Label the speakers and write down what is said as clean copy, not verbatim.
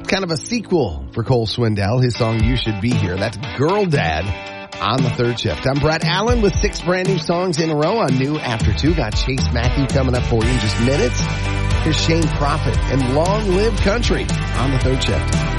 Speaker 1: kind of a sequel for Cole Swindell, his song You Should Be Here. That's Girl Dad on the third shift. I'm Brett Allen with 6 brand new songs in a row on New After 2. Got Chase Matthew coming up for you in just minutes. Here's Shane Prophet and Long Live Country on the third shift.